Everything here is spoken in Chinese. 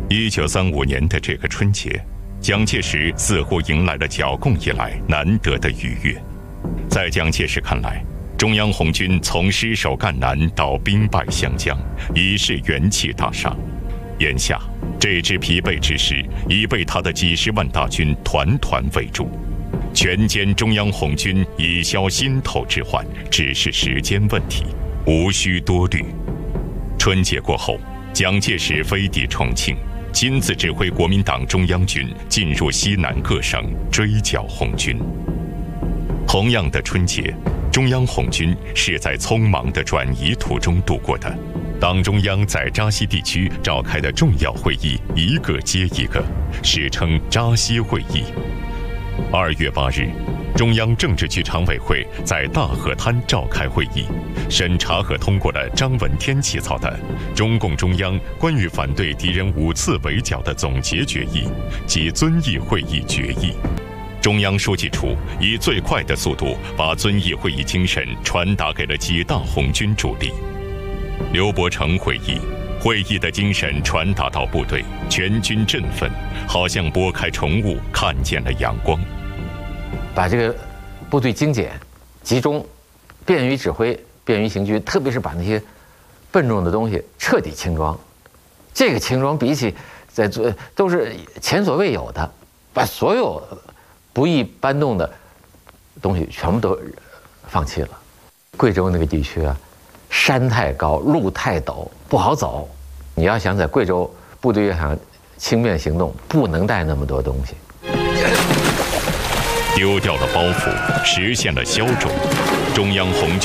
1935年的这个春节，蒋介石似乎迎来了剿共以来难得的愉悦。在蒋介石看来，中央红军从失守赣南到兵败湘江，已是元气大伤。眼下，这支疲惫之师已被他的几十万大军团团围住，全歼中央红军以消心头之患，只是时间问题，无需多虑。春节过后，蒋介石飞抵重庆，亲自指挥国民党中央军进入西南各省追剿红军。同样的春节，中央红军是在匆忙的转移途中度过的。党中央在扎西地区召开的重要会议一个接一个，史称扎西会议。2月8日，中央政治局常委会在大河滩召开会议，审查和通过了张闻天起草的中共中央关于反对敌人5次围剿的总结决议及遵义会议决议。中央书记处以最快的速度把遵义会议精神传达给了几大红军主力。刘伯承会议的精神传达到部队，全军振奋，好像拨开重雾看见了阳光。 把这个部队精简、集中，便于指挥、便于行军，特别是把那些笨重的东西彻底轻装。这个轻装比起都是前所未有的，把所有不易搬动的东西全部都放弃了。贵州那个地区啊，山太高，路太陡，不好走。你要想在贵州部队要想轻便行动，不能带那么多东西。 丢掉了包袱，实现了消肿。中央红军